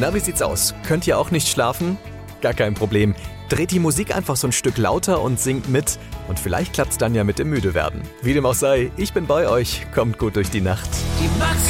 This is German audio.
Na, wie sieht's aus? Könnt ihr auch nicht schlafen? Gar kein Problem. Dreht die Musik einfach so ein Stück lauter und singt mit. Und vielleicht klappt's dann ja mit dem Müdewerden. Wie dem auch sei, ich bin bei euch. Kommt gut durch die Nacht. Die Maxi